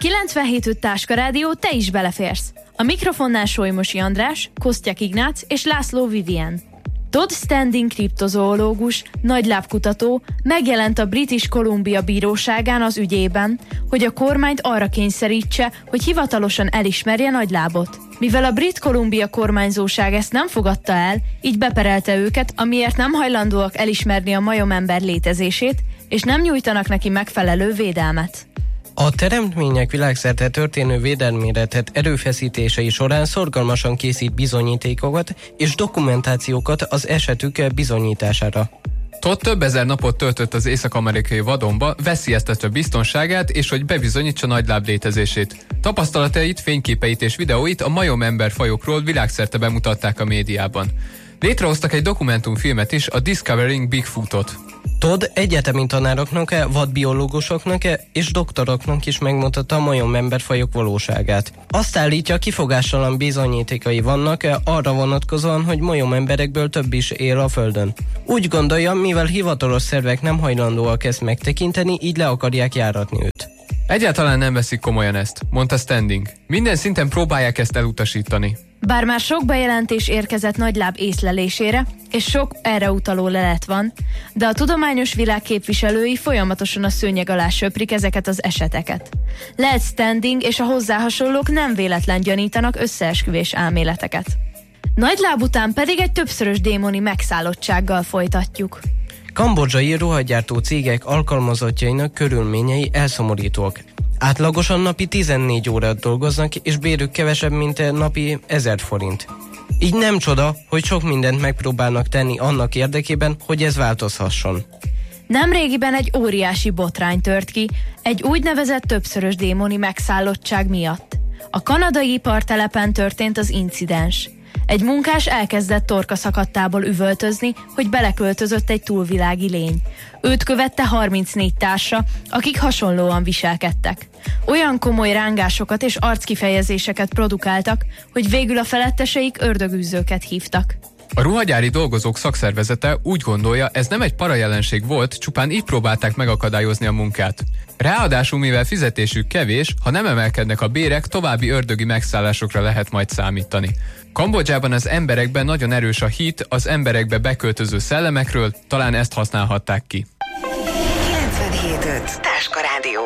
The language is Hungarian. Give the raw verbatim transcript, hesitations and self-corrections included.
kilencvenhét öt Táska Rádió, te is beleférsz. A mikrofonnál Solymosi András, Kosztyak Ignác és László Vivien. Todd Standing kriptozoológus, nagylábkutató megjelent a British Columbia bíróságán az ügyében, hogy a kormányt arra kényszerítse, hogy hivatalosan elismerje nagylábot. Mivel a Brit Columbia kormányzóság ezt nem fogadta el, így beperelte őket, amiért nem hajlandóak elismerni a majomember létezését, és nem nyújtanak neki megfelelő védelmet. A teremtmények világszerte történő védelmére tett erőfeszítései során szorgalmasan készít bizonyítékokat és dokumentációkat az esetük bizonyítására. Todd több ezer napot töltött az észak-amerikai vadonba, veszélyeztetve biztonságát és hogy bebizonyítsa nagyláb létezését. Tapasztalatait, fényképeit és videóit a majomember fajokról világszerte bemutatták a médiában. Létrehoztak egy dokumentumfilmet is, a Discovering Bigfootot. Todd egyetemi tanároknak, vadbiológusoknak és doktoroknak is megmutatta a majomemberfajok valóságát. Azt állítja, kifogástalan bizonyítékai vannak arra vonatkozóan, hogy majomemberekből több is él a Földön. Úgy gondolja, mivel hivatalos szervek nem hajlandóak ezt megtekinteni, így le akarják járatni őt. Egyáltalán nem veszik komolyan ezt, mondta Standing. Minden szinten próbálják ezt elutasítani. Bár már sok bejelentés érkezett nagyláb észlelésére, és sok erre utaló lelet van, de a tudományos világ képviselői folyamatosan a szőnyeg alá söprik ezeket az eseteket. Lehet Standing és a hozzá hasonlók nem véletlen gyanítanak összeesküvés elméleteket. Nagyláb után pedig egy többszörös démoni megszállottsággal folytatjuk. Kambodzsai ruhagyártó cégek alkalmazottjainak körülményei elszomorítóak. Átlagosan napi tizennégy órát dolgoznak, és bérük kevesebb, mint napi ezer forint. Így nem csoda, hogy sok mindent megpróbálnak tenni annak érdekében, hogy ez változhasson. Nemrégiben egy óriási botrány tört ki, egy úgynevezett többszörös démoni megszállottság miatt. A kanadai ipartelepen történt az incidens. Egy munkás elkezdett torkaszakadtából üvöltözni, hogy beleköltözött egy túlvilági lény. Őt követte harmincnégy társa, akik hasonlóan viselkedtek. Olyan komoly rángásokat és arckifejezéseket produkáltak, hogy végül a feletteseik ördögűzőket hívtak. A ruhagyári dolgozók szakszervezete úgy gondolja, ez nem egy parajelenség volt, csupán így próbálták megakadályozni a munkát. Ráadásul, mivel fizetésük kevés, ha nem emelkednek a bérek, további ördögi megszállásokra lehet majd számítani. Kambodzsában az emberekben nagyon erős a hit az emberekbe beköltöző szellemekről, talán ezt használhatták ki. kilencvenhét öt Táska Rádió.